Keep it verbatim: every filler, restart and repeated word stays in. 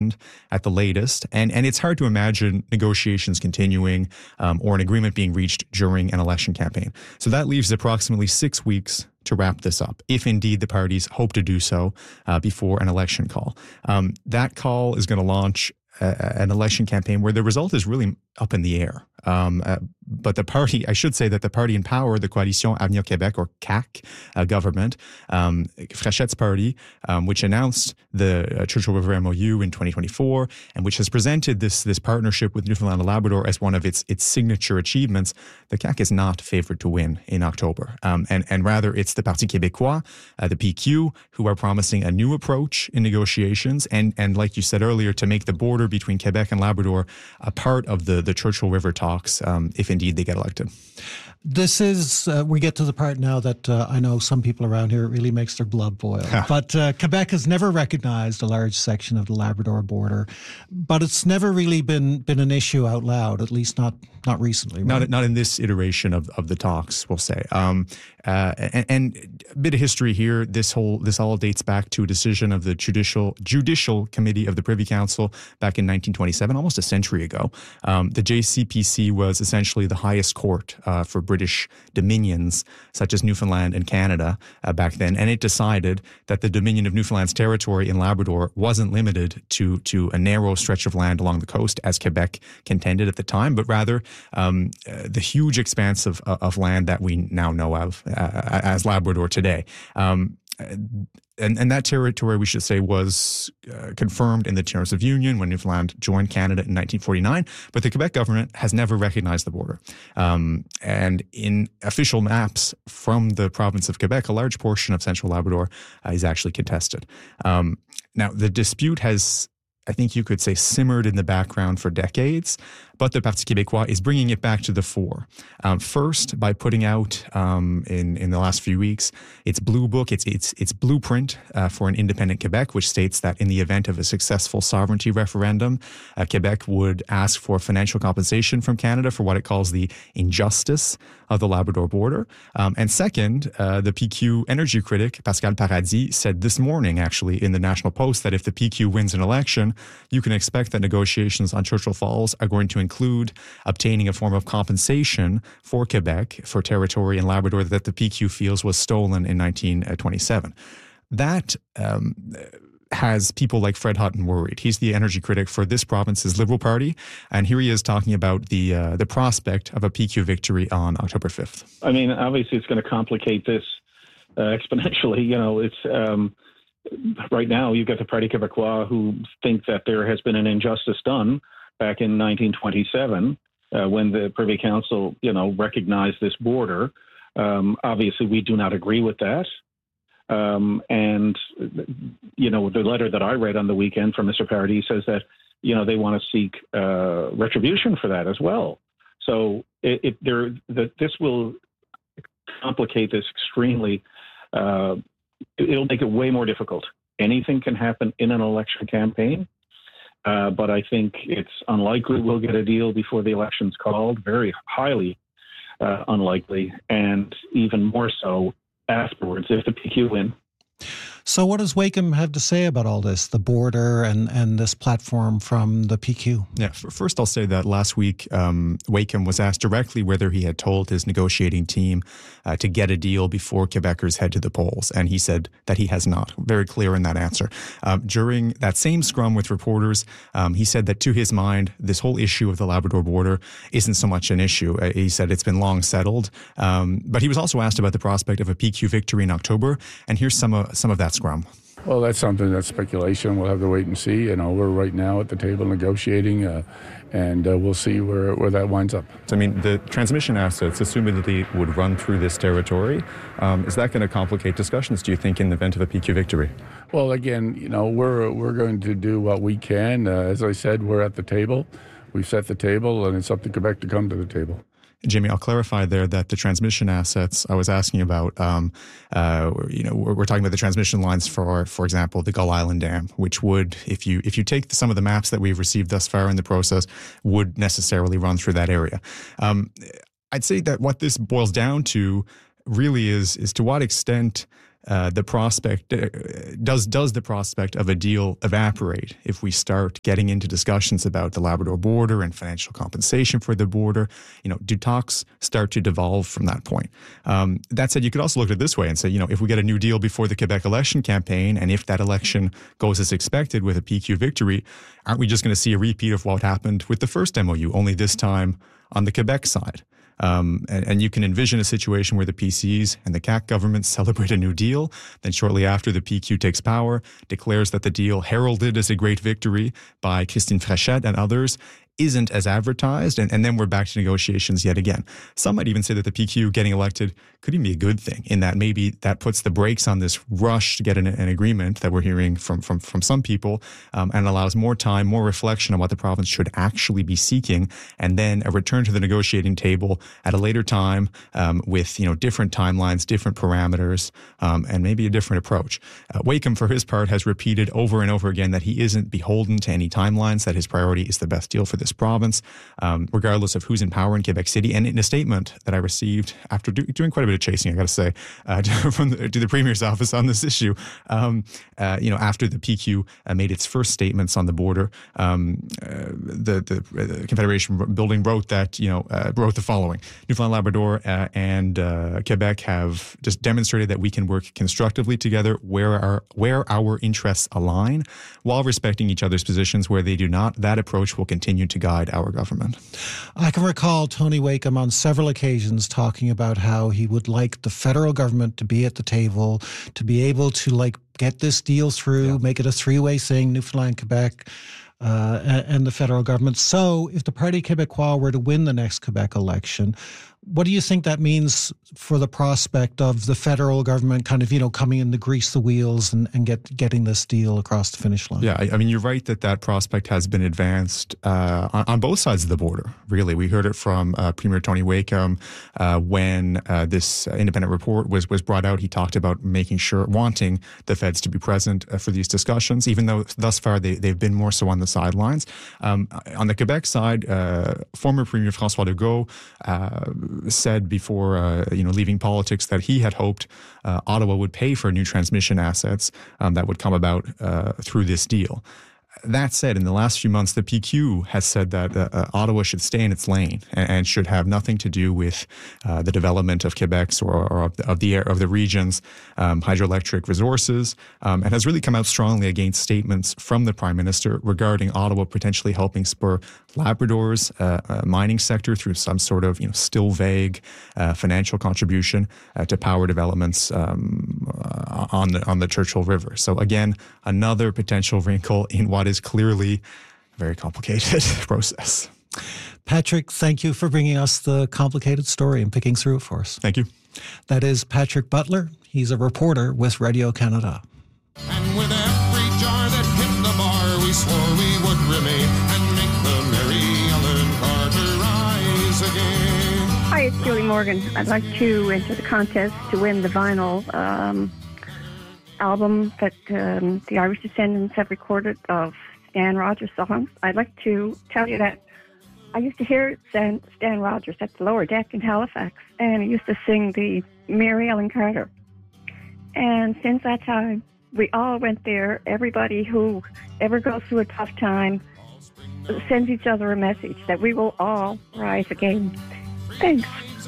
second at the latest. And, and it's hard to imagine negotiations continuing um, or an agreement being reached during an election campaign. So that leaves approximately six weeks to wrap this up, if indeed the parties hope to do so uh, before an election call. Um, that call is going to launch a, an election campaign where the result is really up in the air. Um, uh, but the party, I should say that the party in power, the Coalition Avenir Québec, or C A Q uh, government, um, Fréchette's party, um, which announced the uh, Churchill River M O U in twenty twenty-four, and which has presented this this partnership with Newfoundland and Labrador as one of its its signature achievements, the C A Q is not favored to win in October. Um, and, and rather, it's the Parti Québécois, uh, the P Q, who are promising a new approach in negotiations, and, and like you said earlier, to make the border between Quebec and Labrador a part of the, the Churchill River talks, um, if indeed they get elected. This is, uh, we get to the part now that uh, I know some people around here, it really makes their blood boil. But uh, Quebec has never recognized a large section of the Labrador border, but it's never really been been an issue out loud, at least not not recently. Right? Not not in this iteration of, of the talks, we'll say. Um, uh, and, and a bit of history here. This whole this all dates back to a decision of the Judicial Judicial Committee of the Privy Council back in nineteen twenty-seven, almost a century ago. Um, the J C P C was essentially the highest court uh, for British dominions, such as Newfoundland and Canada uh, back then, and it decided that the Dominion of Newfoundland's territory in Labrador wasn't limited to to a narrow stretch of land along the coast, as Quebec contended at the time, but rather um, uh, the huge expanse of, of land that we now know of uh, as Labrador today. Um, And, and that territory, we should say, was uh, confirmed in the Terms of Union when Newfoundland joined Canada in nineteen forty-nine. But the Quebec government has never recognized the border. Um, and in official maps from the province of Quebec, a large portion of Central Labrador uh, is actually contested. Um, now, the dispute has, I think you could say, simmered in the background for decades, but the Parti Québécois is bringing it back to the fore. Um, first, by putting out um, in in the last few weeks its blue book, its its its blueprint uh, for an independent Quebec, which states that in the event of a successful sovereignty referendum, uh, Quebec would ask for financial compensation from Canada for what it calls the injustice of the Labrador border. Um, and second, uh, the P Q energy critic Pascal Paradis said this morning, actually, in the National Post, that if the P Q wins an election, you can expect that negotiations on Churchill Falls are going to include obtaining a form of compensation for Quebec for territory in Labrador that the P Q feels was stolen in nineteen twenty-seven. That um, has people like Fred Hutton worried. He's the energy critic for this province's Liberal Party, and here he is talking about the uh, the prospect of a P Q victory on October fifth. I mean, obviously it's going to complicate this uh, exponentially. You know, it's um, right now you've got the Parti Québécois who think that there has been an injustice done back in nineteen twenty-seven uh, when the Privy Council, you know, recognized this border. Um, obviously, we do not agree with that. Um, and, you know, the letter that I read on the weekend from Mister Paradis says that, you know, they want to seek uh, retribution for that as well. So it, it there that this will complicate this extremely. Uh, it'll make it way more difficult. Anything can happen in an election campaign. Uh, but I think it's unlikely we'll get a deal before the election's called, very highly uh, unlikely, and even more so afterwards if the P Q win. So what does Wakeham have to say about all this, the border and, and this platform from the P Q? Yeah, first I'll say that last week um, Wakeham was asked directly whether he had told his negotiating team uh, to get a deal before Quebecers head to the polls, and he said that he has not. Very clear in that answer. Um, during that same scrum with reporters, um, he said that to his mind, this whole issue of the Labrador border isn't so much an issue. Uh, he said it's been long settled, um, but he was also asked about the prospect of a P Q victory in October, and here's some of, some of that scrum. Well, that's something that's speculation. We'll have to wait and see. You know, we're right now at the table negotiating, uh, and uh, we'll see where, where that winds up. So, I mean, the transmission assets, assumedly, would run through this territory. Um, is that going to complicate discussions, do you think, in the event of a P Q victory? Well, again, you know, we're we're going to do what we can. Uh, as I said, we're at the table. We've set the table, and it's up to Quebec to come to the table. Jimmy, I'll clarify there that the transmission assets I was asking about, um, uh, you know, we're, we're talking about the transmission lines for, for example, the Gull Island Dam, which would, if you if you take some of the maps that we've received thus far in the process, would necessarily run through that area. Um, I'd say that what this boils down to really is is to what extent uh, the prospect uh, does does the prospect of a deal evaporate if we start getting into discussions about the Labrador border and financial compensation for the border? You know, do talks start to devolve from that point? Um, that said, you could also look at it this way and say, you know, if we get a new deal before the Quebec election campaign, and if that election goes as expected with a P Q victory, aren't we just going to see a repeat of what happened with the first M O U, only this time on the Quebec side? Um, and, and you can envision a situation where the P Cs and the C A Q governments celebrate a new deal. Then shortly after, the P Q takes power, declares that the deal, heralded as a great victory by Christine Fréchette and others, isn't as advertised, and, and then we're back to negotiations yet again. Some might even say that the P Q getting elected could even be a good thing, in that maybe that puts the brakes on this rush to get an, an agreement that we're hearing from from, from some people, um, and allows more time, more reflection on what the province should actually be seeking, and then a return to the negotiating table at a later time um, with, you know, different timelines, different parameters, um, and maybe a different approach. Uh, Wakeham, for his part, has repeated over and over again that he isn't beholden to any timelines, that his priority is the best deal for this province, um, regardless of who's in power in Quebec City. And in a statement that I received after do, doing quite a bit of chasing, I got to say, uh, to, from the, to the Premier's office on this issue, um, uh, you know, after the P Q uh, made its first statements on the border, um, uh, the, the, the Confederation building wrote that, you know, uh, wrote the following: Newfoundland, Labrador, uh, and uh, Quebec have just demonstrated that we can work constructively together where our where our interests align, while respecting each other's positions where they do not. That approach will continue to guide our government. I can recall Tony Wakeham on several occasions talking about how he would like the federal government to be at the table, to be able to like get this deal through, yeah. make it a three-way thing, Newfoundland, Quebec, uh, and the federal government. So if the Parti Québécois were to win the next Quebec election, what do you think that means for the prospect of the federal government kind of, you know, coming in to grease the wheels and, and get getting this deal across the finish line? Yeah, I, I mean, you're right that that prospect has been advanced uh, on, on both sides of the border, really. We heard it from uh, Premier Tony Wakeham uh, when uh, this independent report was, was brought out. He talked about making sure, wanting the feds to be present uh, for these discussions, even though thus far they, they've been more so on the sidelines. Um, on the Quebec side, uh, former Premier François Legault uh, said before, uh, you know, leaving politics that he had hoped uh, Ottawa would pay for new transmission assets um, that would come about uh, through this deal. That said, in the last few months, the P Q has said that uh, uh, Ottawa should stay in its lane and, and should have nothing to do with uh, the development of Quebec's or, or of the of the, of the region's um, hydroelectric resources, um, and has really come out strongly against statements from the Prime Minister regarding Ottawa potentially helping spur Labrador's uh, uh, mining sector through some sort of, you know, still vague uh, financial contribution uh, to power developments um, uh, on the on the Churchill River. So again, another potential wrinkle in what is clearly a very complicated process. Patrick, thank you for bringing us the complicated story and picking through it for us. Thank you. That is Patrick Butler. He's a reporter with Radio Canada. And with every jar that hit the bar, we swore we would remain and make the Mary Ellen Carter rise again. Hi, it's Julie Morgan. I'd like to enter the contest to win the vinyl um, album that um, the Irish Descendants have recorded of Stan Rogers songs. I'd like to tell you that I used to hear Stan, Stan Rogers at the lower deck in Halifax, and he used to sing the Mary Ellen Carter. And since that time, we all went there. Everybody who ever goes through a tough time sends each other a message that we will all rise again. Thanks.